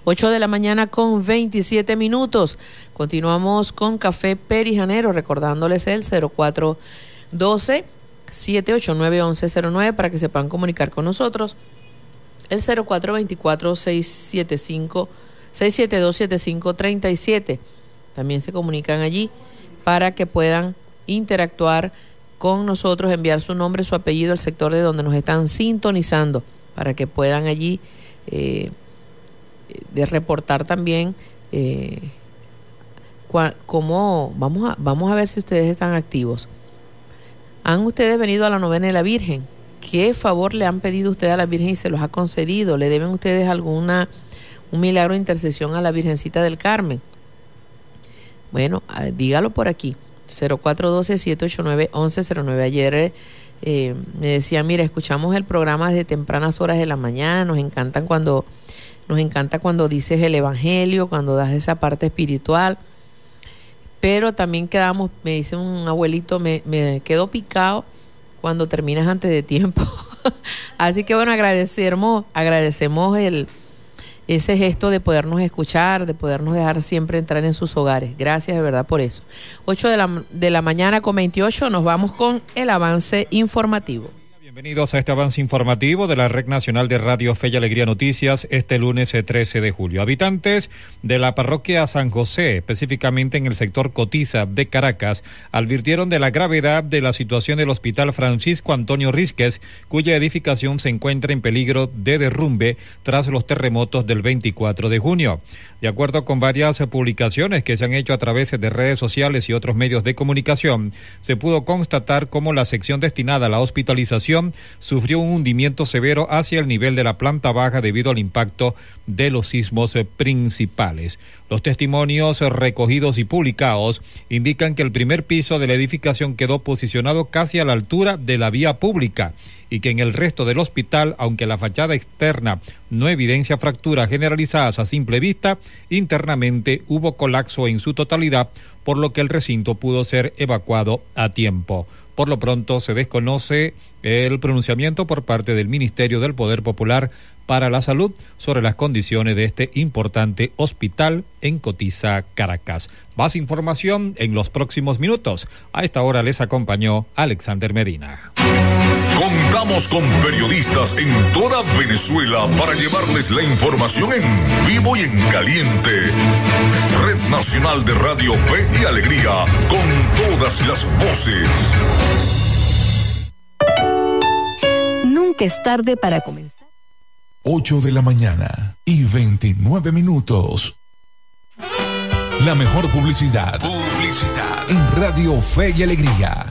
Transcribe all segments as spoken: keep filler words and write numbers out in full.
ocho de la mañana con veintisiete minutos. Continuamos con Café Perijanero, recordándoles el cero cuatro uno dos, siete ocho nueve, once cero nueve para que se puedan comunicar con nosotros. El cero cuatro dos cuatro, seis siete cinco, seis siete dos, siete cinco tres siete. También se comunican allí para que puedan interactuar con nosotros, enviar su nombre, su apellido, el sector de donde nos están sintonizando, para que puedan allí eh, de reportar también eh, cua, cómo, vamos a, vamos a ver si ustedes están activos. ¿Han ustedes venido a la novena de la Virgen? ¿Qué favor le han pedido ustedes a la Virgen y se los ha concedido? ¿Le deben ustedes alguna, un milagro de intercesión a la Virgencita del Carmen? Bueno, dígalo por aquí. cero cuatro uno dos, siete ocho nueve, once cero nueve. Ayer eh, me decía, mira, escuchamos el programa desde tempranas horas de la mañana, nos encantan cuando, nos encanta cuando dices el evangelio, cuando das esa parte espiritual, pero también quedamos, me dice un abuelito, me, me quedo picado cuando terminas antes de tiempo. Así que bueno, agradecemos, agradecemos el ese gesto de podernos escuchar, de podernos dejar siempre entrar en sus hogares. Gracias de verdad por eso. ocho de la, de la mañana con veintiocho, nos vamos con el avance informativo. Bienvenidos a este avance informativo de la Red Nacional de Radio Fe y Alegría Noticias este lunes trece de julio. Habitantes de la parroquia San José, específicamente en el sector Cotiza de Caracas, advirtieron de la gravedad de la situación del Hospital Francisco Antonio Rísquez, cuya edificación se encuentra en peligro de derrumbe tras los terremotos del veinticuatro de junio. De acuerdo con varias publicaciones que se han hecho a través de redes sociales y otros medios de comunicación, se pudo constatar cómo la sección destinada a la hospitalización sufrió un hundimiento severo hacia el nivel de la planta baja debido al impacto de los sismos principales. Los testimonios recogidos y publicados indican que el primer piso de la edificación quedó posicionado casi a la altura de la vía pública y que en el resto del hospital, aunque la fachada externa no evidencia fracturas generalizadas a simple vista, internamente hubo colapso en su totalidad, por lo que el recinto pudo ser evacuado a tiempo. Por lo pronto se desconoce el pronunciamiento por parte del Ministerio del Poder Popular para la Salud sobre las condiciones de este importante hospital en Cotiza, Caracas. Más información en los próximos minutos. A esta hora les acompañó Alexander Medina. Contamos con periodistas en toda Venezuela para llevarles la información en vivo y en caliente. Red Nacional de Radio Fe y Alegría, con todas las voces. Nunca es tarde para comenzar. ocho de la mañana y veintinueve minutos. La mejor publicidad. Publicidad. En Radio Fe y Alegría.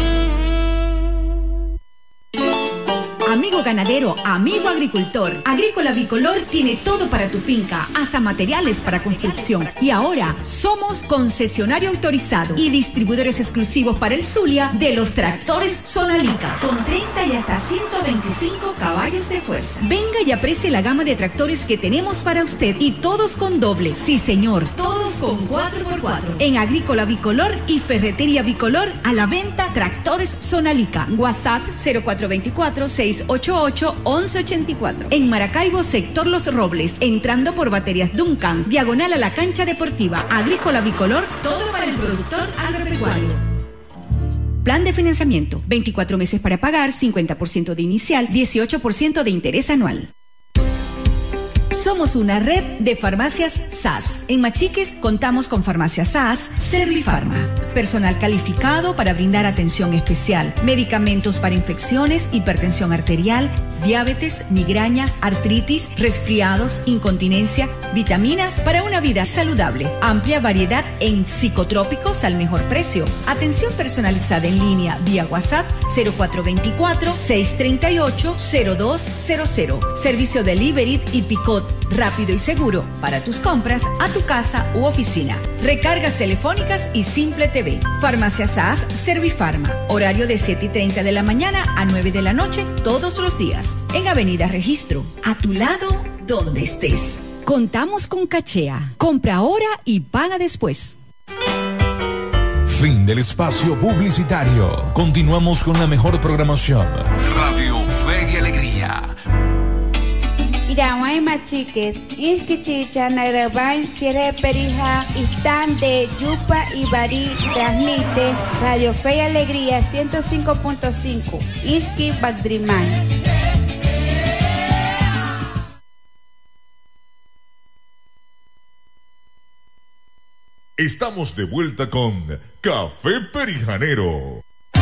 Amigo ganadero, amigo agricultor, Agrícola Bicolor tiene todo para tu finca, hasta materiales para construcción. Y ahora somos concesionario autorizado y distribuidores exclusivos para el Zulia de los tractores Sonalica, con treinta y hasta ciento veinticinco caballos de fuerza. Venga y aprecie la gama de tractores que tenemos para usted, y todos con doble. Sí, señor, todos con cuatro por cuatro. En Agrícola Bicolor y Ferretería Bicolor, a la venta tractores Sonalica. WhatsApp cero cuatro dos cuatro, seis ocho ocho, once ochenta y cuatro. En Maracaibo, sector Los Robles, entrando por Baterías Duncan, diagonal a la cancha deportiva. Agrícola Bicolor, todo para el productor agropecuario. Plan de financiamiento, veinticuatro meses para pagar, cincuenta por ciento de inicial, dieciocho por ciento de interés anual. Somos una red de farmacias S A S. En Machiques contamos con farmacias S A S, Servifarma. Personal calificado para brindar atención especial. Medicamentos para infecciones, hipertensión arterial, diabetes, migraña, artritis, resfriados, incontinencia, vitaminas para una vida saludable. Amplia variedad en psicotrópicos al mejor precio. Atención personalizada en línea vía WhatsApp cero cuatro dos cuatro, seis tres ocho, cero dos cero cero. Servicio delivery y picot rápido y seguro para tus compras a tu casa u oficina. Recargas telefónicas y Simple T V. Farmacia S A S, Servifarma. Horario de siete y treinta de la mañana a nueve de la noche todos los días. En Avenida Registro. A tu lado, donde estés. Contamos con Cachea. Compra ahora y paga después. Fin del espacio publicitario. Continuamos con la mejor programación. Radio Fe y Alegría. Y Irawai machiques, Ishkichicha, Nagrabain, Sierra de Perija, Istán de Yupa y Barí, transmite Radio Fe y Alegría ciento cinco punto cinco, Ishki Bagdrimán. Estamos de vuelta con Café Perijanero.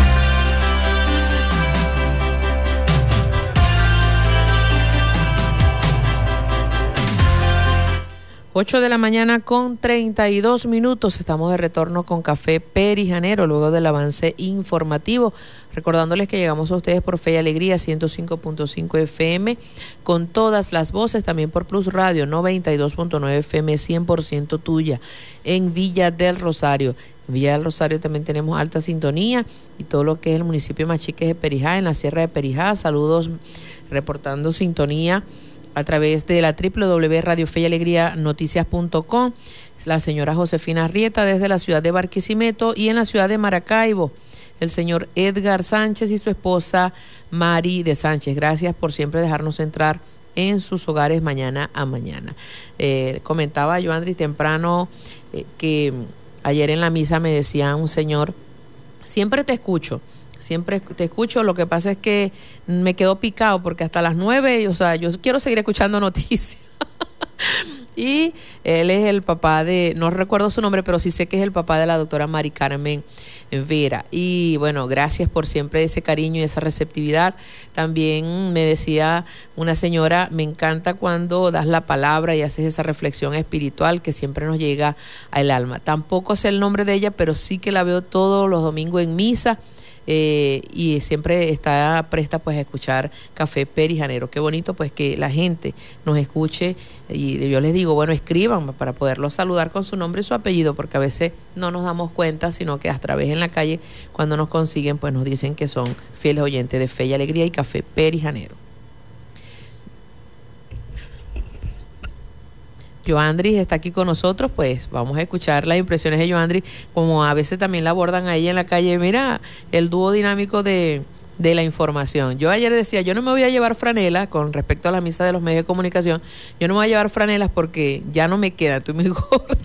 ocho de la mañana con treinta y dos minutos. Estamos de retorno con Café Perijanero luego del avance informativo. Recordándoles que llegamos a ustedes por Fe y Alegría ciento cinco punto cinco F M con todas las voces, también por Plus Radio noventa y dos punto nueve F M cien por ciento tuya en Villa del Rosario. En Villa del Rosario también tenemos alta sintonía y todo lo que es el municipio de Machiques de Perijá, en la Sierra de Perijá. Saludos reportando sintonía a través de la doble u doble u doble u punto radio fe y alegría noticias punto com, la señora Josefina Arrieta desde la ciudad de Barquisimeto, y en la ciudad de Maracaibo, el señor Edgar Sánchez y su esposa Mari de Sánchez. Gracias por siempre dejarnos entrar en sus hogares mañana a mañana. Eh, comentaba yo, Andrés, temprano eh, que ayer en la misa me decía un señor, siempre te escucho, siempre te escucho, lo que pasa es que me quedo picado porque hasta las nueve, o sea, yo quiero seguir escuchando noticias. Y él es el papá de, no recuerdo su nombre, pero sí sé que es el papá de la doctora Mari Carmen Vera. Y bueno, gracias por siempre ese cariño y esa receptividad. También me decía una señora, me encanta cuando das la palabra y haces esa reflexión espiritual que siempre nos llega al alma. Tampoco sé el nombre de ella, pero sí que la veo todos los domingos en misa. Eh, y siempre está presta pues a escuchar Café Perijanero. Qué bonito pues que la gente nos escuche, y yo les digo, bueno, escriban para poderlos saludar con su nombre y su apellido, porque a veces no nos damos cuenta, sino que hasta vez en la calle cuando nos consiguen pues nos dicen que son fieles oyentes de Fe y Alegría y Café Perijanero. Joandris está aquí con nosotros, pues vamos a escuchar las impresiones de Joandris, como a veces también la abordan ahí en la calle. Mira, el dúo dinámico de, de la información. Yo ayer decía, yo no me voy a llevar franela con respecto a la misa de los medios de comunicación, yo no me voy a llevar franelas porque ya no me queda, estoy muy gorda.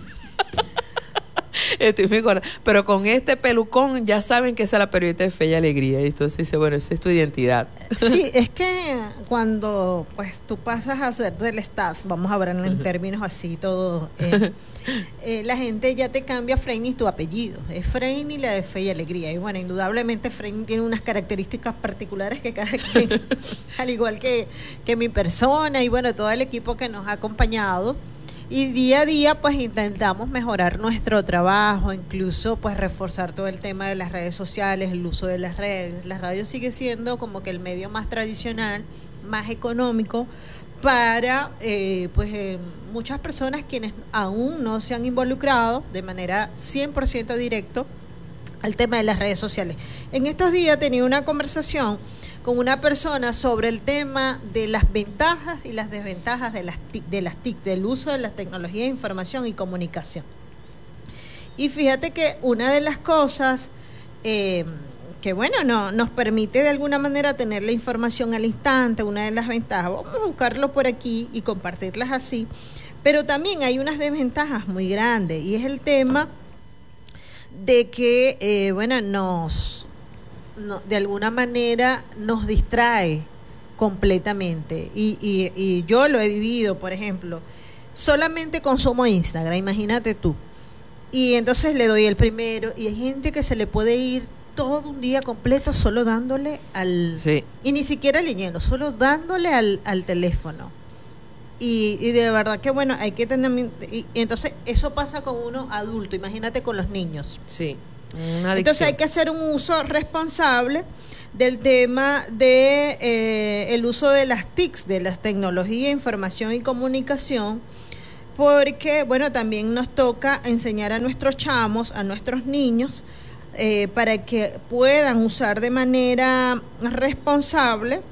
Estoy muy gorda, pero con este pelucón ya saben que esa es la periodista de Fe y Alegría, y entonces dice, bueno, esa es tu identidad. Sí, es que cuando pues tú pasas a ser del staff, vamos a hablar en uh-huh. términos así todo, eh, eh, la gente ya te cambia Freini tu apellido, es Freini la de Fe y Alegría, y bueno, indudablemente Freini tiene unas características particulares que cada quien, al igual que, que mi persona y bueno, todo el equipo que nos ha acompañado. Y día a día pues intentamos mejorar nuestro trabajo, incluso pues reforzar todo el tema de las redes sociales, el uso de las redes. La radio sigue siendo como que el medio más tradicional, más económico para eh, pues eh, muchas personas quienes aún no se han involucrado de manera cien por ciento directo al tema de las redes sociales. En estos días tenía una conversación con una persona sobre el tema de las ventajas y las desventajas de las TIC, de las TIC, del uso de las tecnologías de información y comunicación. Y fíjate que una de las cosas eh, que, bueno, no, nos permite de alguna manera tener la información al instante, una de las ventajas, vamos a buscarlo por aquí y compartirlas así, pero también hay unas desventajas muy grandes, y es el tema de que, eh, bueno, nos... No, de alguna manera nos distrae completamente y, y, y yo lo he vivido, por ejemplo, solamente consumo Instagram, imagínate tú, y entonces le doy el primero y hay gente que se le puede ir todo un día completo solo dándole al sí. y ni siquiera leyendo, solo dándole al, al teléfono y, y de verdad que bueno, hay que tener, y, y entonces eso pasa con uno adulto, imagínate con los niños. Sí. Entonces hay que hacer un uso responsable del tema de eh, el uso de las T I Cs, de las tecnologías, información y comunicación, porque bueno, también nos toca enseñar a nuestros chamos, a nuestros niños, eh, para que puedan usar de manera responsable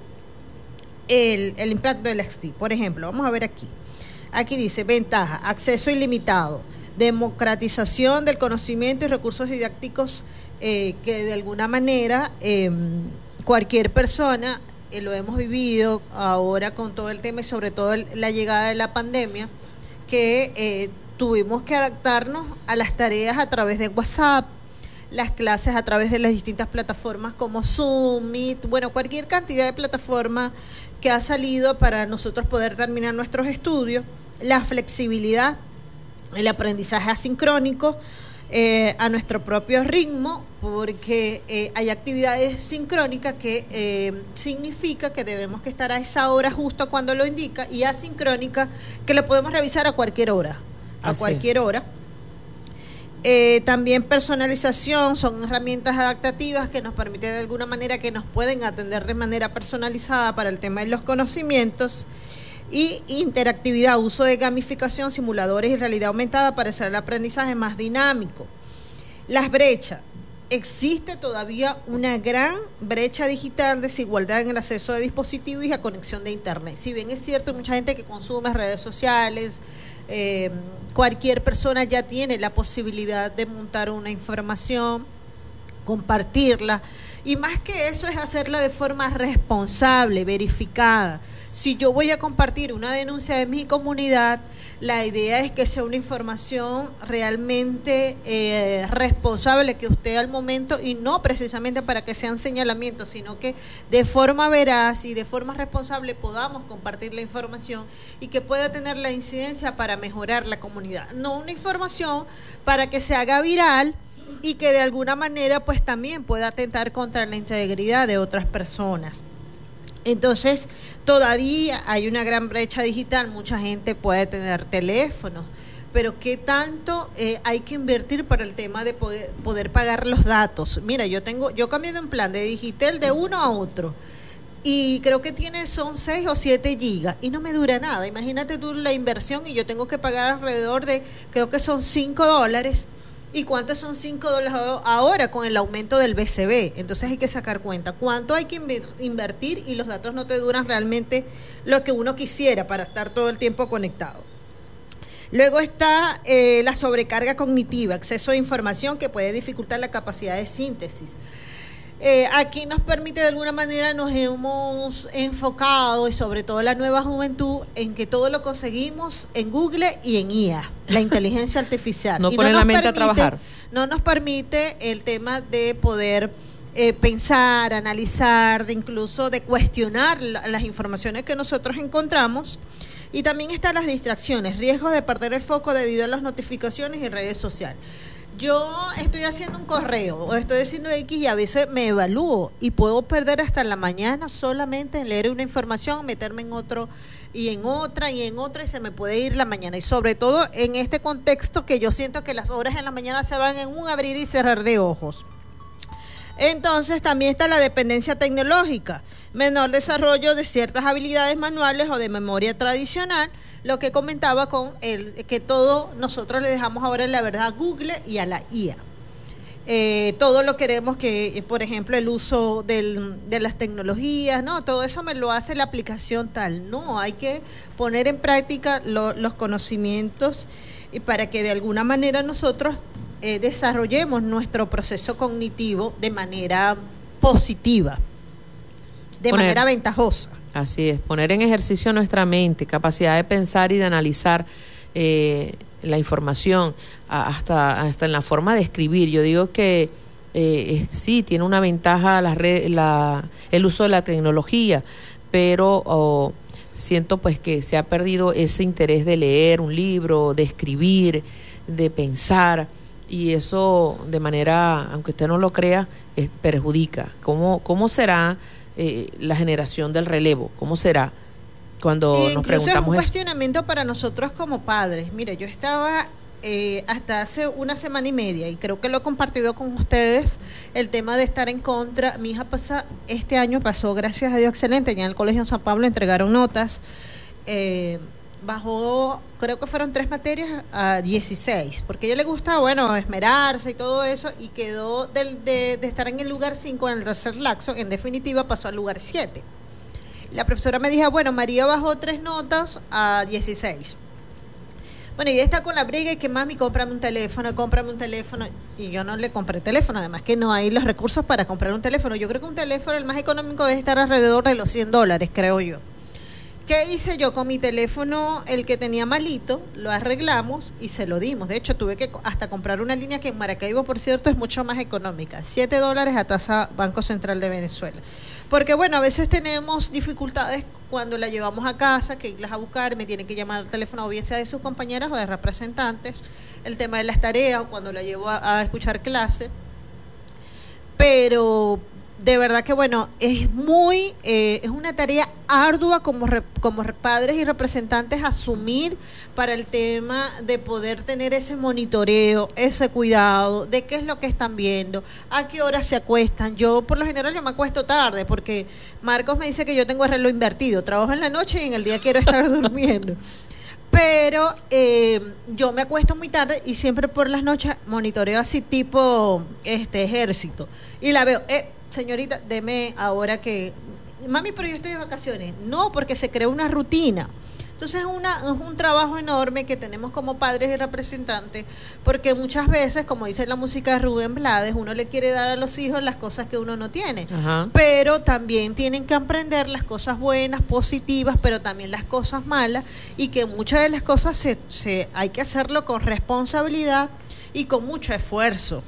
el, el impacto de las T I C. Por ejemplo, vamos a ver aquí. Aquí dice, ventaja, acceso ilimitado, democratización del conocimiento y recursos didácticos eh, que de alguna manera eh, cualquier persona eh, lo hemos vivido ahora con todo el tema y sobre todo el, la llegada de la pandemia, que eh, tuvimos que adaptarnos a las tareas a través de WhatsApp, las clases a través de las distintas plataformas como Zoom, Meet, bueno, cualquier cantidad de plataformas que ha salido para nosotros poder terminar nuestros estudios, la flexibilidad, el aprendizaje asincrónico, eh, a nuestro propio ritmo, porque eh, hay actividades sincrónicas que eh, significa que debemos que estar a esa hora justo cuando lo indica, y asincrónica que lo podemos revisar a cualquier hora, a Así cualquier es. hora. Eh, también personalización, son herramientas adaptativas que nos permiten de alguna manera que nos pueden atender de manera personalizada para el tema de los conocimientos. Y interactividad, uso de gamificación, simuladores y realidad aumentada para hacer el aprendizaje más dinámico. Las brechas. Existe todavía una gran brecha digital, desigualdad en el acceso a dispositivos y a conexión de internet. Si bien es cierto, mucha gente que consume redes sociales, eh, cualquier persona ya tiene la posibilidad de montar una información, compartirla, y más que eso es hacerla de forma responsable, verificada. Si yo voy a compartir una denuncia de mi comunidad, la idea es que sea una información realmente eh, responsable que usted al momento, y no precisamente para que sean señalamientos, sino que de forma veraz y de forma responsable podamos compartir la información y que pueda tener la incidencia para mejorar la comunidad. No una información para que se haga viral y que de alguna manera pues también pueda atentar contra la integridad de otras personas. Entonces, todavía hay una gran brecha digital, mucha gente puede tener teléfonos, pero ¿qué tanto eh, hay que invertir para el tema de poder, poder pagar los datos? Mira, yo tengo, yo cambié de un plan de Digitel de uno a otro, y creo que tiene, son seis o siete gigas, y no me dura nada. Imagínate tú la inversión, y yo tengo que pagar alrededor de, creo que son cinco dólares, ¿y cuántos son cinco dólares ahora con el aumento del B C B? Entonces hay que sacar cuenta cuánto hay que invertir, y los datos no te duran realmente lo que uno quisiera para estar todo el tiempo conectado. Luego está eh, la sobrecarga cognitiva, exceso de información que puede dificultar la capacidad de síntesis. Eh, aquí nos permite, de alguna manera, nos hemos enfocado, y sobre todo la nueva juventud, en que todo lo conseguimos en Google y en I A, la inteligencia artificial. No y poner no la nos mente permite, a trabajar. No nos permite el tema de poder eh, pensar, analizar, de incluso de cuestionar la, las informaciones que nosotros encontramos. Y también están las distracciones, riesgos de perder el foco debido a las notificaciones y redes sociales. Yo estoy haciendo un correo o estoy haciendo X y a veces me evalúo y puedo perder hasta la mañana solamente en leer una información, meterme en otro y en otra y en otra, y se me puede ir la mañana. Y sobre todo en este contexto que yo siento que las horas en la mañana se van en un abrir y cerrar de ojos. Entonces también está la dependencia tecnológica, menor desarrollo de ciertas habilidades manuales o de memoria tradicional, lo que comentaba con el que todo nosotros le dejamos ahora, la verdad, a Google y a la I A. Eh, todo lo queremos que, por ejemplo, el uso del, de las tecnologías, no, todo eso me lo hace la aplicación tal. No, hay que poner en práctica lo, los conocimientos, y para que de alguna manera nosotros eh, desarrollemos nuestro proceso cognitivo de manera positiva, de Poner. manera ventajosa. Así es, poner en ejercicio nuestra mente, capacidad de pensar y de analizar eh, la información, a, hasta, hasta en la forma de escribir. Yo digo que eh, es, sí, tiene una ventaja la red, la, el uso de la tecnología, pero oh, siento pues que se ha perdido ese interés de leer un libro, de escribir, de pensar, y eso de manera, aunque usted no lo crea, es, perjudica. ¿Cómo, cómo será Eh, la generación del relevo? ¿Cómo será cuando y nos incluso preguntamos es un eso? cuestionamiento para nosotros como padres. Mire, yo estaba eh, hasta hace una semana y media, y creo que lo he compartido con ustedes, el tema de estar en contra. Mi hija pasa, este año pasó, gracias a Dios, excelente. Ya en el Colegio San Pablo entregaron notas, eh, bajó, creo que fueron tres materias a dieciséis, porque a ella le gusta, bueno, esmerarse y todo eso, y quedó del, de, de estar en el lugar cinco en el tercer lapso, en definitiva pasó al lugar siete. La profesora me dijo, bueno, María bajó tres notas a dieciséis. Bueno, y ella está con la briga y que mami, cómprame un teléfono, cómprame un teléfono. Y yo no le compré teléfono, además que no hay los recursos para comprar un teléfono. Yo creo que un teléfono, el más económico, debe estar alrededor de los cien dólares, creo yo. ¿Qué hice yo con mi teléfono? El que tenía malito, lo arreglamos y se lo dimos. De hecho, tuve que hasta comprar una línea que en Maracaibo, por cierto, es mucho más económica. siete dólares a tasa Banco Central de Venezuela. Porque, bueno, a veces tenemos dificultades cuando la llevamos a casa, que irlas a buscar, me tienen que llamar al teléfono, o bien sea de sus compañeras o de representantes, el tema de las tareas, o cuando la llevo a, a escuchar clase. Pero de verdad que, bueno, es muy, eh, es una tarea ardua como, re, como padres y representantes asumir para el tema de poder tener ese monitoreo, ese cuidado, de qué es lo que están viendo, a qué horas se acuestan. Yo, por lo general, yo me acuesto tarde, porque Marcos me dice que yo tengo el reloj invertido, trabajo en la noche y en el día quiero estar durmiendo. Pero eh, yo me acuesto muy tarde y siempre por las noches monitoreo así tipo este ejército. Y la veo, eh, señorita, deme ahora que... Mami, pero yo estoy de vacaciones. No, porque se creó una rutina. Entonces es, una, es un trabajo enorme que tenemos como padres y representantes, porque muchas veces, como dice la música de Rubén Blades, uno le quiere dar a los hijos las cosas que uno no tiene. Ajá. Pero también tienen que aprender las cosas buenas, positivas, pero también las cosas malas, y que muchas de las cosas se, se hay que hacerlo con responsabilidad y con mucho esfuerzo.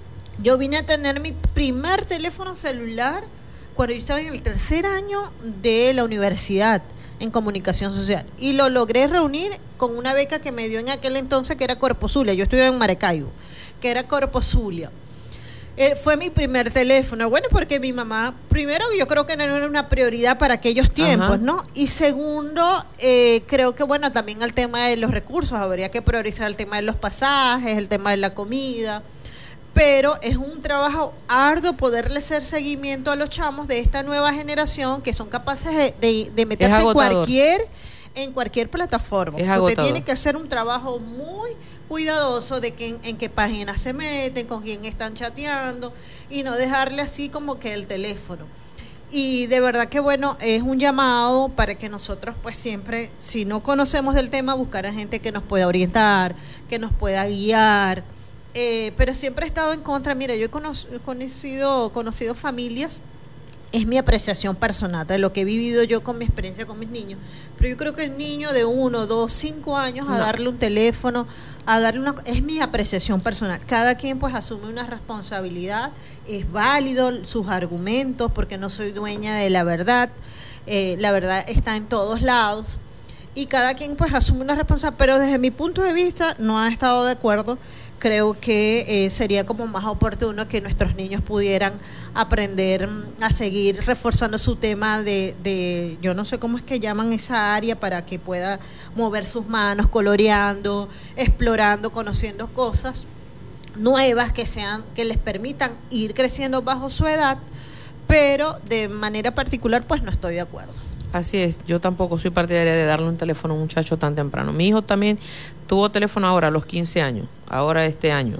Yo vine a tener mi primer teléfono celular cuando yo estaba en el tercer año de la universidad en comunicación social, y lo logré reunir con una beca que me dio en aquel entonces, que era Corpo Zulia. Yo estudiaba en Maracaibo, que era Corpo Zulia. Eh, fue mi primer teléfono, bueno, porque mi mamá, primero, yo creo que no era una prioridad para aquellos tiempos, ajá, ¿no? Y segundo, eh, creo que, bueno, también el tema de los recursos, habría que priorizar el tema de los pasajes, el tema de la comida. Pero es un trabajo arduo poderle hacer seguimiento a los chamos de esta nueva generación, que son capaces de, de, de meterse en cualquier, en cualquier plataforma. Es agotador. Usted tiene que hacer un trabajo muy cuidadoso de que, en, en qué páginas se meten, con quién están chateando, y no dejarle así como que el teléfono. Y de verdad que, bueno, es un llamado para que nosotros, pues siempre, si no conocemos del tema, buscar a gente que nos pueda orientar, que nos pueda guiar. Eh, pero siempre he estado en contra. Mira, yo he conocido, conocido familias, es mi apreciación personal de lo que he vivido yo con mi experiencia con mis niños, pero yo creo que el niño de uno, dos, cinco años, a no. darle un teléfono, a darle una... es mi apreciación personal. Cada quien pues asume una responsabilidad, es válido sus argumentos, porque no soy dueña de la verdad, eh, la verdad está en todos lados, y cada quien pues asume una responsabilidad, pero desde mi punto de vista no ha estado de acuerdo. Creo que eh, sería como más oportuno que nuestros niños pudieran aprender a seguir reforzando su tema de, de, yo no sé cómo es que llaman esa área, para que pueda mover sus manos, coloreando, explorando, conociendo cosas nuevas que sean, que les permitan ir creciendo bajo su edad, pero de manera particular pues no estoy de acuerdo. Así es, yo tampoco soy partidaria de darle un teléfono a un muchacho tan temprano. Mi hijo también tuvo teléfono ahora a los quince años, ahora este año.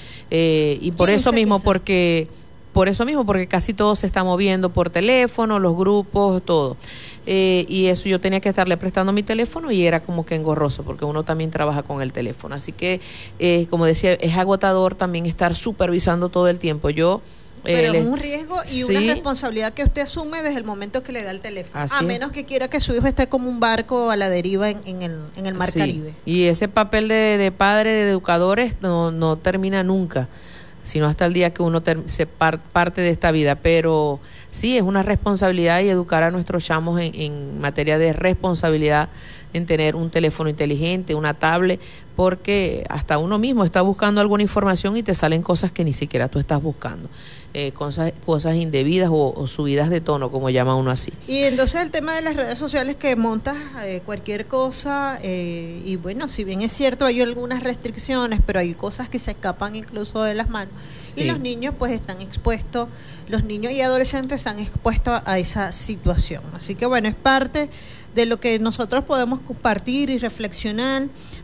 Eh, y por eso mismo, porque por eso mismo, porque casi todo se está moviendo por teléfono, los grupos, todo. Eh, y eso yo tenía que estarle prestando mi teléfono y era como que engorroso, porque uno también trabaja con el teléfono. Así que, eh, como decía, es agotador también estar supervisando todo el tiempo. Yo... Pero es un riesgo y sí, una responsabilidad que usted asume desde el momento que le da el teléfono. Así a menos que quiera que su hijo esté como un barco a la deriva en, en, el, en el mar sí. Caribe. Y ese papel de, de padre, de educadores, no, no termina nunca, sino hasta el día que uno ter, se par, parte de esta vida. Pero sí, es una responsabilidad, y educar a nuestros chamos en, en materia de responsabilidad, en tener un teléfono inteligente, una tablet, porque hasta uno mismo está buscando alguna información y te salen cosas que ni siquiera tú estás buscando. Eh, cosas, cosas indebidas o, o subidas de tono, como llama uno así. Y entonces el tema de las redes sociales, que montas eh, cualquier cosa, eh, y bueno, si bien es cierto hay algunas restricciones, pero hay cosas que se escapan incluso de las manos, sí. Y los niños pues están expuestos, los niños y adolescentes están expuestos a, a esa situación. Así que bueno, es parte de lo que nosotros podemos compartir y reflexionar,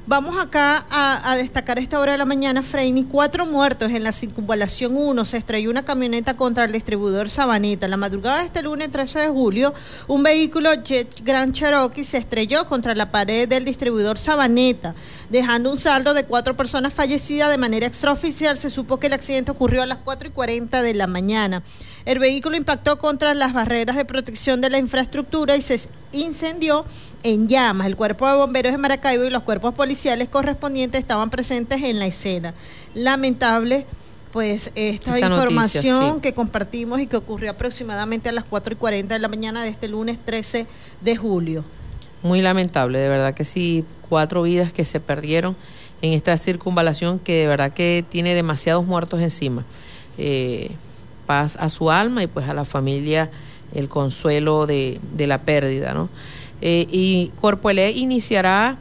Vamos acá a, a destacar a esta hora de la mañana, Freini, cuatro muertos en la circunvalación uno. Se estrelló una camioneta contra el distribuidor Sabaneta. La madrugada de este lunes trece de julio, un vehículo Jet Grand Cherokee se estrelló contra la pared del distribuidor Sabaneta, dejando un saldo de cuatro personas fallecidas. De manera extraoficial se supo que el accidente ocurrió a las cuatro y cuarenta de la mañana. El vehículo impactó contra las barreras de protección de la infraestructura y se incendió en llamas. El cuerpo de bomberos de Maracaibo y los cuerpos policiales correspondientes estaban presentes en la escena. Lamentable, pues, esta, esta información noticia, sí. que compartimos y que ocurrió aproximadamente a las cuatro y cuarenta de la mañana de este lunes trece de julio. Muy lamentable, de verdad que sí, cuatro vidas que se perdieron en esta circunvalación que de verdad que tiene demasiados muertos encima. Eh, paz a su alma y pues a la familia el consuelo de, de la pérdida, ¿no? Eh, y Corpoelec iniciará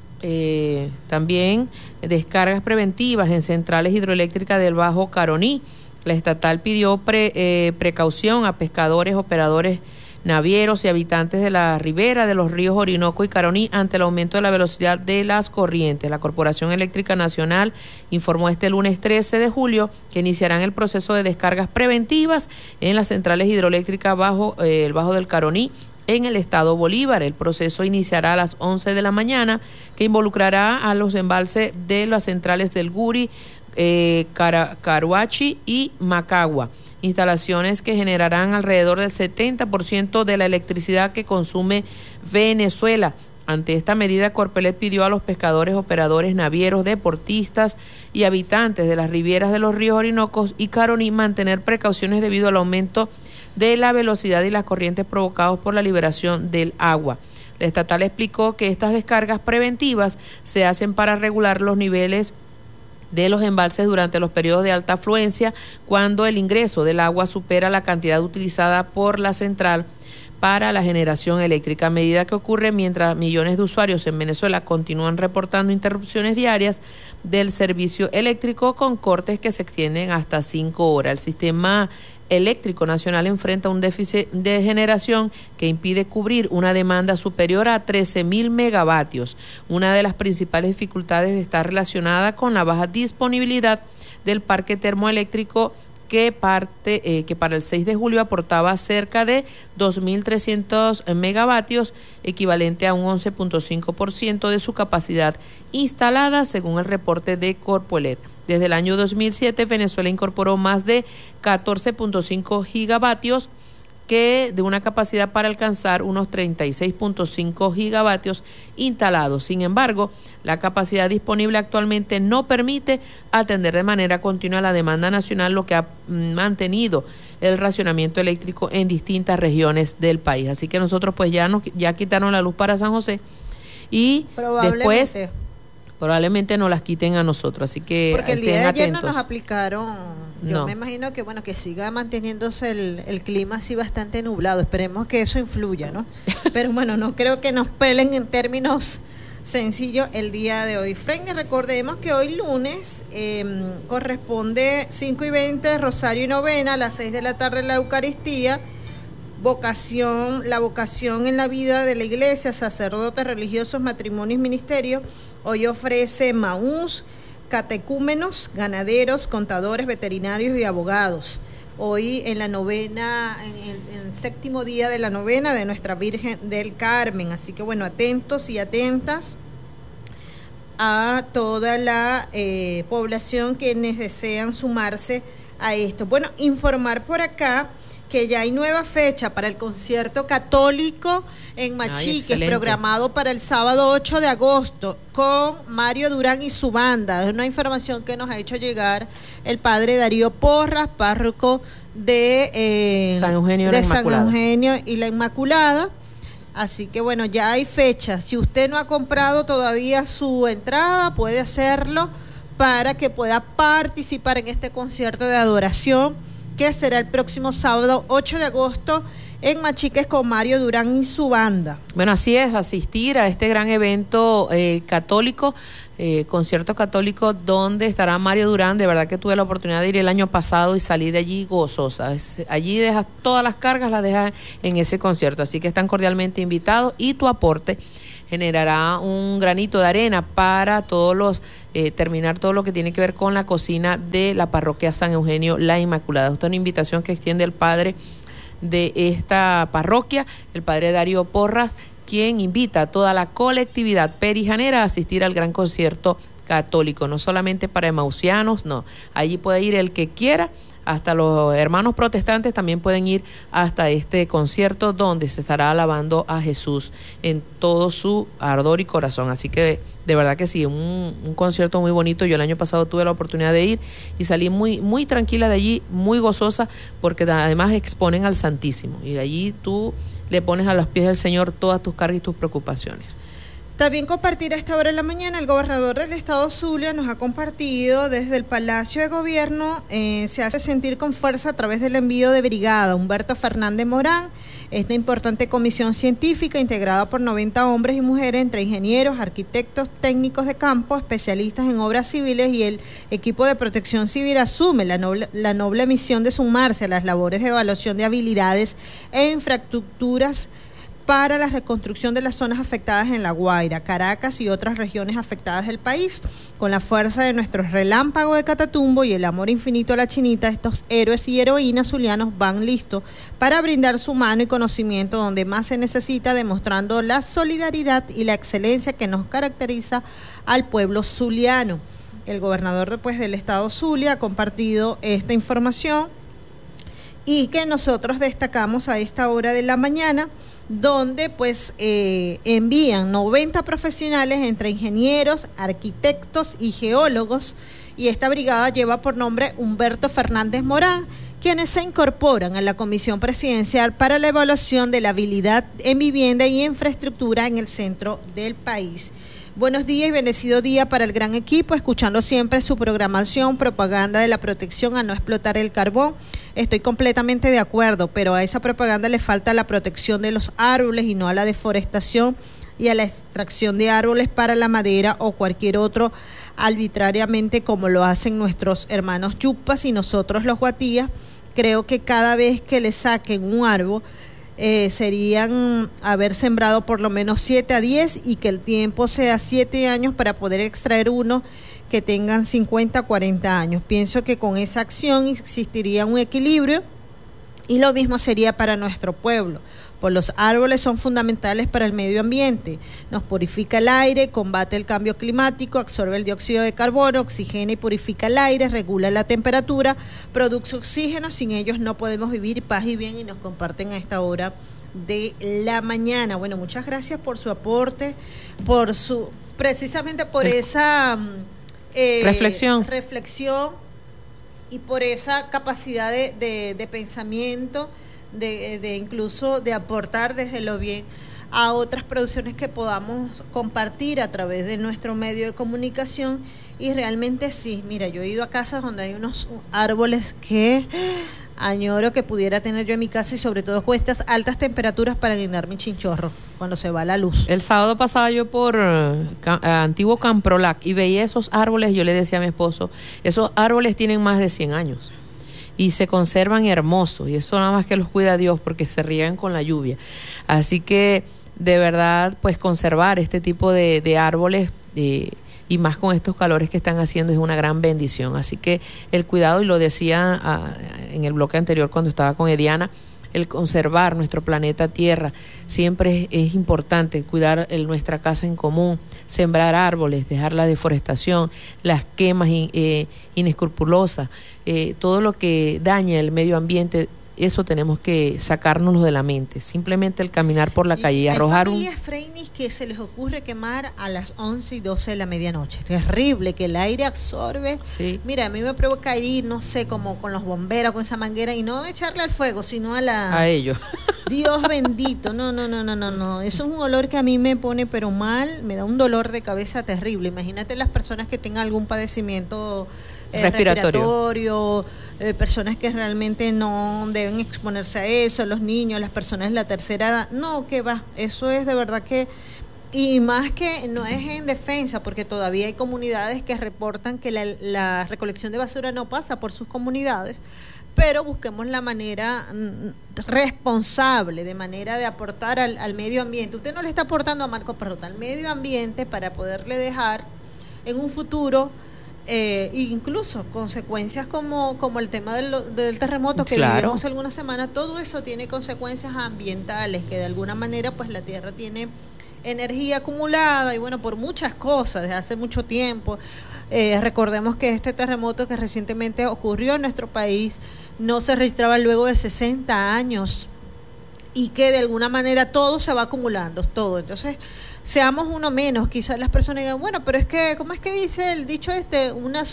eh, también descargas preventivas en centrales hidroeléctricas del Bajo Caroní. La estatal pidió pre, eh, precaución a pescadores, operadores navieros y habitantes de la ribera de los ríos Orinoco y Caroní ante el aumento de la velocidad de las corrientes. La Corporación Eléctrica Nacional informó este lunes trece de julio que iniciarán el proceso de descargas preventivas en las centrales hidroeléctricas bajo eh, el Bajo del Caroní en el estado Bolívar. El proceso iniciará a las once de la mañana, que involucrará a los embalses de las centrales del Guri, eh, Cara, Caruachi y Macagua, instalaciones que generarán alrededor del setenta por ciento de la electricidad que consume Venezuela. Ante esta medida, Corpoelec pidió a los pescadores, operadores navieros, deportistas y habitantes de las ribieras de los ríos Orinocos y Caroní mantener precauciones debido al aumento de la velocidad y las corrientes provocados por la liberación del agua. La estatal explicó que estas descargas preventivas se hacen para regular los niveles de los embalses durante los periodos de alta afluencia, cuando el ingreso del agua supera la cantidad utilizada por la central para la generación eléctrica, medida que ocurre mientras millones de usuarios en Venezuela continúan reportando interrupciones diarias del servicio eléctrico con cortes que se extienden hasta cinco horas. El sistema eléctrico nacional enfrenta un déficit de generación que impide cubrir una demanda superior a trece mil megavatios. Una de las principales dificultades está relacionada con la baja disponibilidad del parque termoeléctrico que parte eh, que para el seis de julio aportaba cerca de dos mil trescientos megavatios, equivalente a un once punto cinco por ciento de su capacidad instalada, según el reporte de Corpoelec. Desde el año dos mil siete, Venezuela incorporó más de catorce punto cinco gigavatios, que de una capacidad para alcanzar unos treinta y seis punto cinco gigavatios instalados. Sin embargo, la capacidad disponible actualmente no permite atender de manera continua la demanda nacional, lo que ha mantenido el racionamiento eléctrico en distintas regiones del país. Así que nosotros pues ya nos ya quitaron la luz para San José y después probablemente nos las quiten a nosotros, así que porque el día de ayer atentos. no nos aplicaron, yo no. me imagino que bueno que siga manteniéndose el, el clima así bastante nublado, esperemos que eso influya, ¿no? Pero bueno, no creo que nos pelen en términos sencillos el día de hoy. Freini, recordemos que hoy lunes eh, corresponde cinco y veinte Rosario y Novena, a las seis de la tarde la Eucaristía, vocación, la vocación en la vida de la iglesia, sacerdotes, religiosos, matrimonios, ministerios. Hoy ofrece maús, catecúmenos, ganaderos, contadores, veterinarios y abogados. Hoy en la novena, en el, en el séptimo día de la novena de Nuestra Virgen del Carmen. Así que bueno, atentos y atentas a toda la eh, población quienes desean sumarse a esto. Bueno, informar por acá que ya hay nueva fecha para el concierto católico en Machiques, Ay, programado para el sábado ocho de agosto, con Mario Durán y su banda. Es una información que nos ha hecho llegar el padre Darío Porras, párroco de, eh, San Eugenio, de la San Inmaculada. Eugenio y la Inmaculada. Así que bueno, ya hay fecha. Si usted no ha comprado todavía su entrada, puede hacerlo para que pueda participar en este concierto de adoración, que será el próximo sábado ocho de agosto en Machiques con Mario Durán y su banda. Bueno, así es, asistir a este gran evento eh, católico, eh, concierto católico donde estará Mario Durán. De verdad que tuve la oportunidad de ir el año pasado y salí de allí gozosa. Es, allí dejas todas las cargas, las dejas en ese concierto, así que están cordialmente invitados y tu aporte generará un granito de arena para todos los eh, terminar todo lo que tiene que ver con la cocina de la parroquia San Eugenio La Inmaculada. Esta es una invitación que extiende el padre de esta parroquia, el padre Darío Porras, quien invita a toda la colectividad perijanera a asistir al gran concierto católico, no solamente para emausianos, no, allí puede ir el que quiera, hasta los hermanos protestantes también pueden ir hasta este concierto donde se estará alabando a Jesús en todo su ardor y corazón. Así que de, de verdad que sí, un, un concierto muy bonito. Yo el año pasado tuve la oportunidad de ir y salí muy, muy tranquila de allí, muy gozosa, porque además exponen al Santísimo y allí tú le pones a los pies del Señor todas tus cargas y tus preocupaciones. También compartir a esta hora de la mañana, el gobernador del estado Zulia nos ha compartido desde el Palacio de Gobierno, eh, se hace sentir con fuerza a través del envío de brigada Humberto Fernández Morán, esta importante comisión científica integrada por noventa hombres y mujeres entre ingenieros, arquitectos, técnicos de campo, especialistas en obras civiles y el equipo de protección civil asume la noble, la noble misión de sumarse a las labores de evaluación de habilidades e infraestructuras para la reconstrucción de las zonas afectadas en La Guaira, Caracas y otras regiones afectadas del país. Con la fuerza de nuestros relámpagos de Catatumbo y el amor infinito a la chinita, estos héroes y heroínas zulianos van listos para brindar su mano y conocimiento donde más se necesita, demostrando la solidaridad y la excelencia que nos caracteriza al pueblo zuliano. El gobernador pues, del estado Zulia ha compartido esta información y que nosotros destacamos a esta hora de la mañana, donde pues eh, envían noventa profesionales entre ingenieros, arquitectos y geólogos, y esta brigada lleva por nombre Humberto Fernández Morán, quienes se incorporan a la Comisión Presidencial para la evaluación de la habilidad en vivienda y infraestructura en el centro del país. Buenos días y bendecido día para el gran equipo, escuchando siempre su programación, propaganda de la protección a no explotar el carbón. Estoy completamente de acuerdo, pero a esa propaganda le falta la protección de los árboles y no a la deforestación y a la extracción de árboles para la madera o cualquier otro arbitrariamente como lo hacen nuestros hermanos yupas y nosotros los guatías. Creo que cada vez que le saquen un árbol, Eh, serían haber sembrado por lo menos siete a diez y que el tiempo sea siete años para poder extraer uno que tengan cincuenta, cuarenta años. Pienso que con esa acción existiría un equilibrio y lo mismo sería para nuestro pueblo, pues los árboles son fundamentales para el medio ambiente, nos purifica el aire, combate el cambio climático, absorbe el dióxido de carbono, oxigena y purifica el aire, regula la temperatura, produce oxígeno, sin ellos no podemos vivir paz y bien, y nos comparten a esta hora de la mañana. Bueno, muchas gracias por su aporte, por su, precisamente por el, esa eh, reflexión. reflexión y por esa capacidad de, de, de pensamiento, De, de incluso de aportar desde lo bien a otras producciones que podamos compartir a través de nuestro medio de comunicación. Y realmente sí, mira, yo he ido a casas donde hay unos árboles que añoro que pudiera tener yo en mi casa, y sobre todo con estas altas temperaturas para guindar mi chinchorro cuando se va la luz. El sábado pasaba yo por uh, ca- uh, antiguo Camprolac y veía esos árboles. Yo le decía a mi esposo, esos árboles tienen más de cien años y se conservan hermosos, y eso nada más que los cuida Dios, porque se riegan con la lluvia. Así que de verdad, pues conservar este tipo de, de árboles eh, y más con estos calores que están haciendo es una gran bendición. Así que el cuidado, y lo decía ah, en el bloque anterior cuando estaba con Ediana, el conservar nuestro planeta Tierra siempre es, es importante, cuidar el, nuestra casa en común, sembrar árboles, dejar la deforestación, las quemas in, eh, inescrupulosas, eh, todo lo que daña el medio ambiente. Eso tenemos que sacárnoslo de la mente. Simplemente el caminar por la calle y arrojar un... Hay familias, Freinis, que se les ocurre quemar a las once y doce de la medianoche. Terrible, que el aire absorbe. Sí. Mira, a mí me provoca ir, no sé, como con los bomberos, con esa manguera, y no echarle al fuego, sino a la... A ellos. Dios bendito. No, no, no, no, no, no. Eso es un olor que a mí me pone pero mal, me da un dolor de cabeza terrible. Imagínate las personas que tengan algún padecimiento eh, respiratorio, respiratorio eh, personas que realmente no deben exponerse a eso, los niños, las personas de la tercera edad. No, que va, eso es de verdad que... Y más que no es en defensa, porque todavía hay comunidades que reportan que la, la recolección de basura no pasa por sus comunidades, pero busquemos la manera mm, responsable, de manera de aportar al, al medio ambiente. Usted no le está aportando a Marco Perrota, al medio ambiente, para poderle dejar en un futuro eh, incluso consecuencias como, como el tema del, del terremoto que Claro. vivimos algunas semanas. Todo eso tiene consecuencias ambientales, que de alguna manera pues la Tierra tiene energía acumulada y bueno, por muchas cosas desde hace mucho tiempo. Eh, recordemos que este terremoto que recientemente ocurrió en nuestro país no se registraba luego de sesenta años y que de alguna manera todo se va acumulando, todo. Entonces, seamos uno menos. Quizás las personas digan, bueno, pero es que, ¿cómo es que dice el dicho este? Una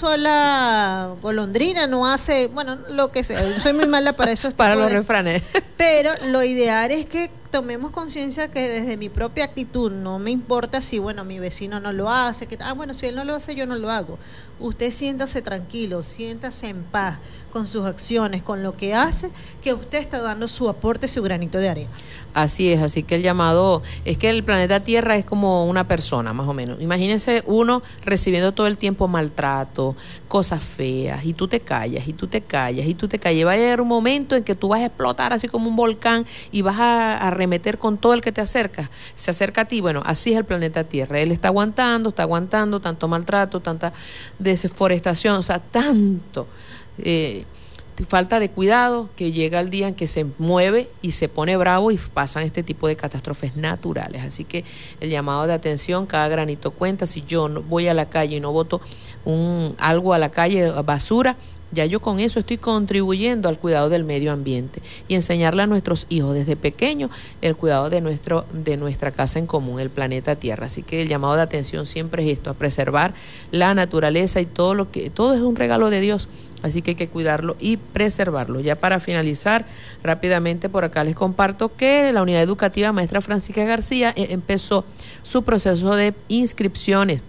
sola golondrina no hace, bueno, lo que sea. Yo soy muy mala para eso. Para los refranes. Pero lo ideal es que tomemos conciencia que desde mi propia actitud, no me importa si, bueno, mi vecino no lo hace, que, ah, bueno, si él no lo hace, yo no lo hago. Usted siéntase tranquilo, siéntase en paz con sus acciones, con lo que hace, que usted está dando su aporte, su granito de arena. Así es, así que el llamado es que el planeta Tierra es como una persona, más o menos. Imagínense uno recibiendo todo el tiempo maltrato, cosas feas, y tú te callas, y tú te callas, y tú te callas. Y va a llegar un momento en que tú vas a explotar así como un volcán y vas a arremeter con todo el que te acerca, se acerca a ti. Bueno, así es el planeta Tierra. Él está aguantando, está aguantando tanto maltrato, tanta deforestación, o sea, tanto... Eh, falta de cuidado, que llega el día en que se mueve y se pone bravo y pasan este tipo de catástrofes naturales. Así que el llamado de atención, cada granito cuenta. Si yo no voy a la calle y no boto un, algo a la calle, basura, ya yo con eso estoy contribuyendo al cuidado del medio ambiente y enseñarle a nuestros hijos desde pequeños el cuidado de nuestro de nuestra casa en común, el planeta Tierra. Así que el llamado de atención siempre es esto, a preservar la naturaleza y todo lo que todo es un regalo de Dios. Así que hay que cuidarlo y preservarlo. Ya para finalizar, rápidamente por acá les comparto que la Unidad Educativa Maestra Francisca García empezó su proceso de inscripciones.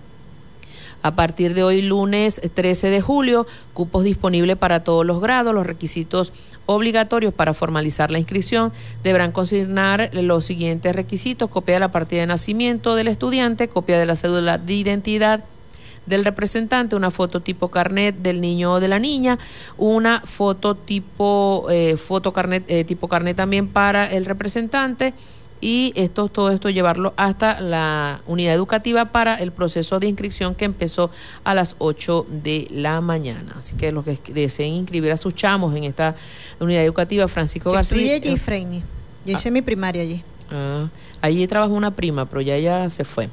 A partir de hoy, lunes trece de julio, cupos disponibles para todos los grados. Los requisitos obligatorios para formalizar la inscripción deberán consignar los siguientes requisitos: copia de la partida de nacimiento del estudiante, copia de la cédula de identidad del representante, una foto tipo carnet del niño o de la niña, una foto tipo eh, foto carnet eh, tipo carnet también para el representante, y esto todo esto llevarlo hasta la unidad educativa para el proceso de inscripción que empezó a las ocho de la mañana. Así que los que deseen inscribir a sus chamos en esta unidad educativa Francisco García. Estudié allí, Freini. Yo hice ah. mi primaria allí. Ah, allí trabajó una prima, pero ya ya se fue.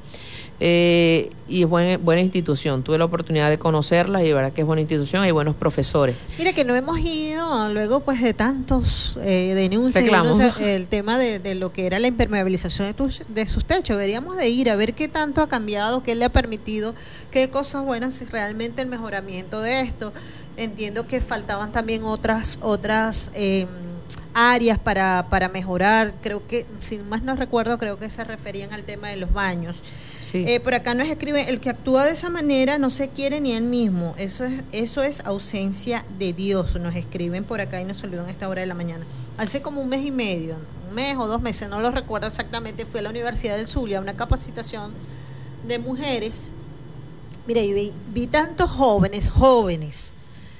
Eh, y es buena, buena institución, tuve la oportunidad de conocerla y de verdad que es buena institución, hay buenos profesores. Mira que no hemos ido luego pues de tantos eh, denuncias, denuncias el tema de, de lo que era la impermeabilización de, tus, de sus techos. Deberíamos de ir a ver qué tanto ha cambiado, qué le ha permitido, qué cosas buenas, realmente el mejoramiento de esto. Entiendo que faltaban también otras otras eh, áreas para, para mejorar. Creo que, si más no recuerdo, creo que se referían al tema de los baños. Sí. Eh, por acá nos escribe, el que actúa de esa manera no se quiere ni él mismo. Eso es eso es ausencia de Dios. Nos escriben por acá y nos saludan a esta hora de la mañana. Hace como un mes y medio, un mes o dos meses, no lo recuerdo exactamente, fui a la Universidad del Zulia a una capacitación de mujeres. Mira, y vi, vi tantos jóvenes, jóvenes,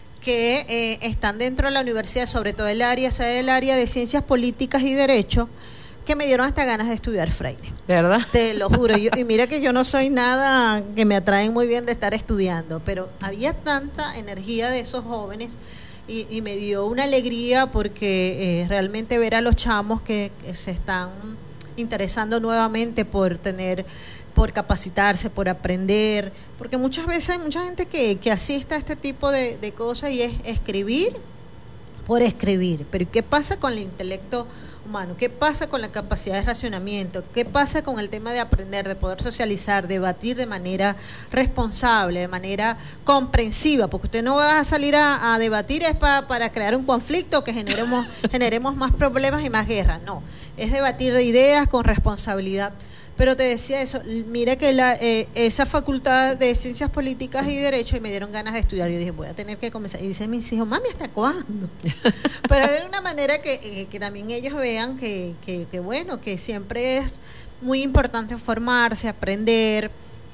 que eh, están dentro de la universidad, sobre todo el área, sea el área de ciencias políticas y derecho, que me dieron hasta ganas de estudiar Freire. ¿Verdad? Te lo juro. Yo, y mira que yo no soy nada que me atraen muy bien de estar estudiando, pero había tanta energía de esos jóvenes y, y me dio una alegría porque eh, realmente ver a los chamos que, que se están interesando nuevamente por tener, por capacitarse, por aprender, porque muchas veces hay mucha gente que, que asiste a este tipo de, de cosas y es escribir por escribir, pero ¿qué pasa con el intelecto humano? ¿Qué pasa con la capacidad de racionamiento? ¿Qué pasa con el tema de aprender, de poder socializar, debatir de manera responsable, de manera comprensiva? Porque usted no va a salir a, a debatir es pa, para crear un conflicto que generemos, generemos más problemas y más guerra. No, es debatir de ideas con responsabilidad. Pero te decía eso, mira que la, eh, esa facultad de Ciencias Políticas y Derecho, y me dieron ganas de estudiar. Yo dije, voy a tener que comenzar. Y dicen mis hijos, mami, ¿hasta cuándo? Pero de una manera que, eh, que también ellos vean que, que, que, bueno, que siempre es muy importante formarse, aprender,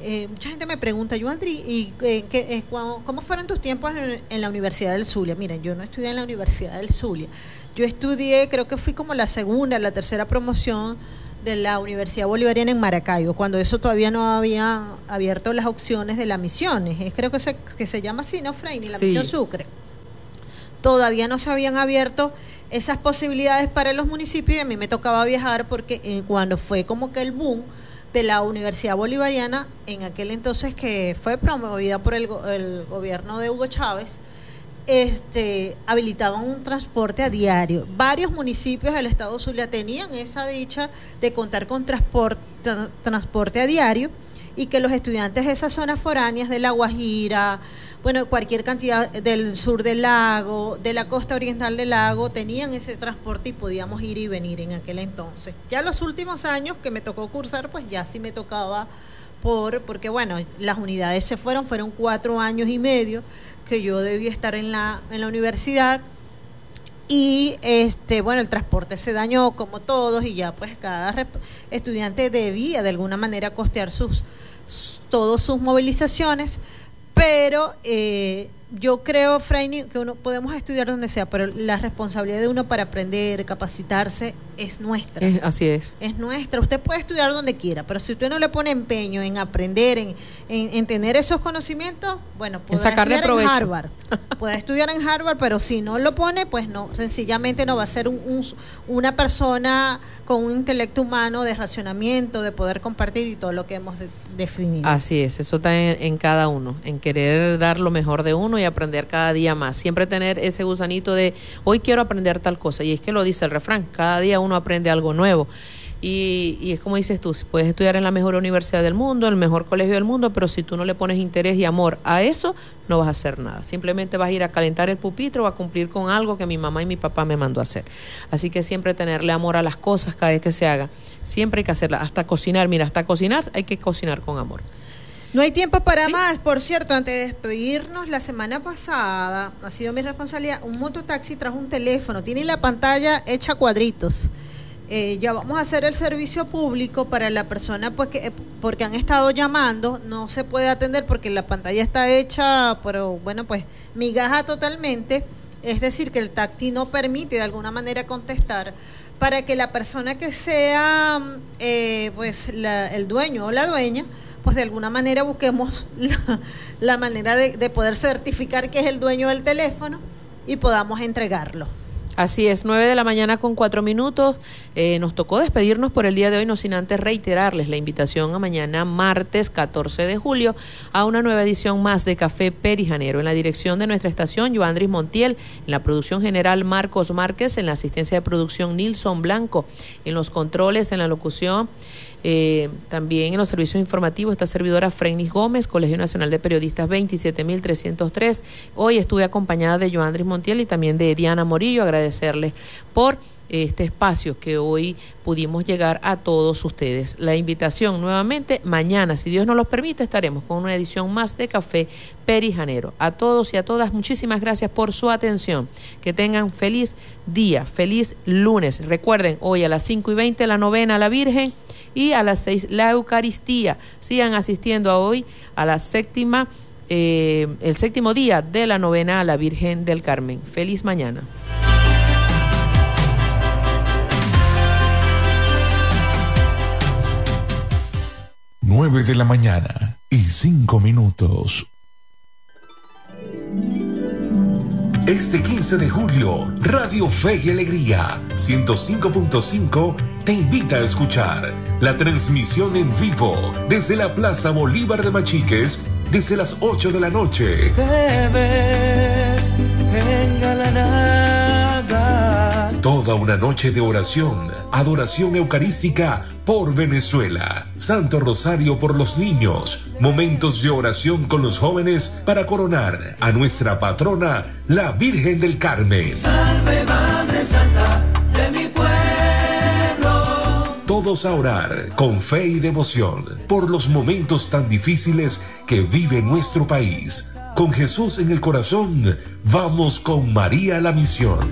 Eh, mucha gente me pregunta, Joandri, ¿y eh, qué, eh, cómo fueron tus tiempos en, en la Universidad del Zulia? Miren, yo no estudié en la Universidad del Zulia. Yo estudié, creo que fui como la segunda, la tercera promoción de la Universidad Bolivariana en Maracaibo, cuando eso todavía no había abierto las opciones de las misiones. Es, creo que se, que se llama así, ¿no, Freini? La sí. misión Sucre. Todavía no se habían abierto esas posibilidades para los municipios y a mí me tocaba viajar porque eh, cuando fue como que el boom de la Universidad Bolivariana, en aquel entonces que fue promovida por el, go- el gobierno de Hugo Chávez, este, habilitaban un transporte a diario. Varios municipios del estado Zulia tenían esa dicha de contar con transporte, tra- transporte a diario y que los estudiantes de esas zonas foráneas de La Guajira, bueno, cualquier cantidad del sur del lago, de la costa oriental del lago, tenían ese transporte y podíamos ir y venir en aquel entonces. Ya los últimos años que me tocó cursar, pues ya sí me tocaba por, porque bueno, las unidades se fueron, fueron cuatro años y medio que yo debía estar en la, en la universidad y este bueno, el transporte se dañó como todos y ya pues cada rep- estudiante debía de alguna manera costear sus, sus todas sus movilizaciones. Pero eh, yo creo, Freini, que uno podemos estudiar donde sea, pero la responsabilidad de uno para aprender, capacitarse, es nuestra. Es, así es. Es nuestra. Usted puede estudiar donde quiera, pero si usted no le pone empeño en aprender, en, en, en tener esos conocimientos, bueno, puede sacarle estudiar en provecho. Harvard. Puede estudiar en Harvard, pero si no lo pone, pues no, sencillamente no va a ser un, un, una persona con un intelecto humano de racionamiento, de poder compartir y todo lo que hemos de, definido. Así es, eso está en, en cada uno, en querer dar lo mejor de uno y aprender cada día más. Siempre tener ese gusanito de hoy quiero aprender tal cosa. Y es que lo dice el refrán, cada día uno aprende algo nuevo. Y, y es como dices tú, puedes estudiar en la mejor universidad del mundo, el mejor colegio del mundo, pero si tú no le pones interés y amor a eso, no vas a hacer nada. Simplemente vas a ir a calentar el pupitre o a cumplir con algo que mi mamá y mi papá me mandó a hacer. Así que siempre tenerle amor a las cosas cada vez que se haga. Siempre hay que hacerla. Hasta cocinar, mira, hasta cocinar hay que cocinar con amor. No hay tiempo para ¿Sí? más. Por cierto, antes de despedirnos, la semana pasada, ha sido mi responsabilidad, un mototaxi trajo un teléfono, tiene la pantalla hecha cuadritos. Eh, ya vamos a hacer el servicio público para la persona pues que, porque han estado llamando, no se puede atender porque la pantalla está hecha, pero bueno, pues migaja totalmente, es decir, que el taxi no permite de alguna manera contestar, para que la persona que sea eh, pues la, el dueño o la dueña, pues de alguna manera busquemos la, la manera de, de poder certificar que es el dueño del teléfono y podamos entregarlo. Así es, nueve de la mañana con cuatro minutos. Eh, nos tocó despedirnos por el día de hoy, no sin antes reiterarles la invitación a mañana, martes catorce de julio, a una nueva edición más de Café Perijanero. En la dirección de nuestra estación, Joandris Montiel, en la producción general, Marcos Márquez, en la asistencia de producción, Nilson Blanco, en los controles, en la locución, Eh, también en los servicios informativos, esta servidora Frenis Gómez, Colegio Nacional de Periodistas veintisiete mil trescientos tres. Hoy estuve acompañada de Joandris Montiel y también de Diana Morillo. Agradecerles por este espacio que hoy pudimos llegar a todos ustedes. La invitación nuevamente, mañana, si Dios nos lo permite, estaremos con una edición más de Café Perijanero. A todos y a todas, muchísimas gracias por su atención. Que tengan feliz día, feliz lunes. Recuerden, hoy a las cinco y veinte la novena a la Virgen y a las seis la Eucaristía. Sigan asistiendo a hoy a la séptima, eh, el séptimo día de la novena a la Virgen del Carmen. Feliz mañana. Nueve de la mañana y cinco minutos. Este quince de julio, Radio Fe y Alegría ciento cinco punto cinco te invita a escuchar la transmisión en vivo desde la Plaza Bolívar de Machiques desde las ocho de la noche. Te ves engalanada. Toda una noche de oración, adoración eucarística por Venezuela, Santo Rosario por los niños, momentos de oración con los jóvenes para coronar a nuestra patrona, la Virgen del Carmen. Salve Madre Santa de mi pueblo. Todos a orar con fe y devoción por los momentos tan difíciles que vive nuestro país. Con Jesús en el corazón, vamos con María a la misión.